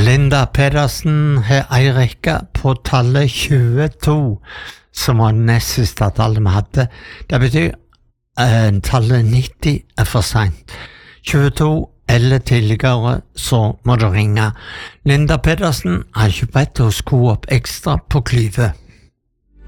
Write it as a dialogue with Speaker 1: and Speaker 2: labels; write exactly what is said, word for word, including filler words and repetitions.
Speaker 1: Linda Pedersen har ei rekke på tallet tjueto, som var nest siste tallet vi hadde. Det betyr eh, tallet nitti er for sent. tjueto eller tidligere, så må du ringe. Linda Pedersen har ikke bedt oss gå opp ekstra på klyve.